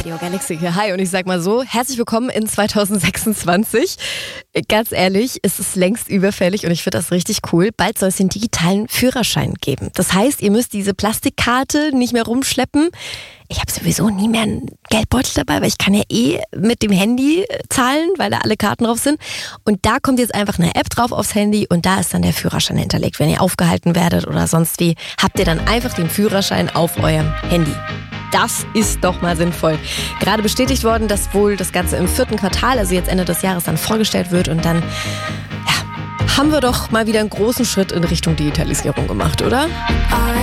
Radio Galaxy hier. Hi, und ich sag mal so, herzlich willkommen in 2026. Ganz ehrlich, es ist längst überfällig und ich finde das richtig cool. Bald soll es den digitalen Führerschein geben. Das heißt, ihr müsst diese Plastikkarte nicht mehr rumschleppen. Ich habe sowieso nie mehr einen Geldbeutel dabei, weil ich kann ja mit dem Handy zahlen, weil da alle Karten drauf sind. Und da kommt jetzt einfach eine App drauf aufs Handy und da ist dann der Führerschein hinterlegt. Wenn ihr aufgehalten werdet oder sonst wie, habt ihr dann einfach den Führerschein auf eurem Handy. Das ist doch mal sinnvoll. Gerade bestätigt worden, dass wohl das Ganze im 4. Quartal, also jetzt Ende des Jahres, dann vorgestellt wird. Und dann haben wir doch mal wieder einen großen Schritt in Richtung Digitalisierung gemacht, oder?